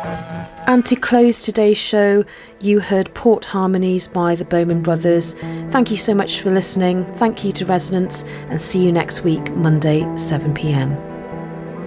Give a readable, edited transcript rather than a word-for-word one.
And to close today's show, you heard Port Harmonies by the Bowman Brothers. Thank you so much for listening. Thank you to Resonance, and see you next week, Monday, 7 p.m.